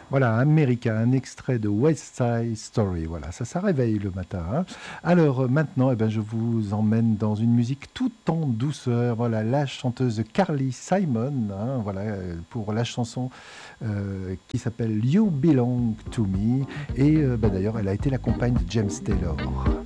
Voilà, America, un extrait de West Side Story. Voilà, ça réveille le matin, hein. Alors maintenant, eh ben, je vous emmène dans une musique tout en douceur. Voilà, la chanteuse Carly Simon, hein, voilà, pour la chanson qui s'appelle You Belong to Me. Et bah, d'ailleurs, elle a été la compagne de James Taylor.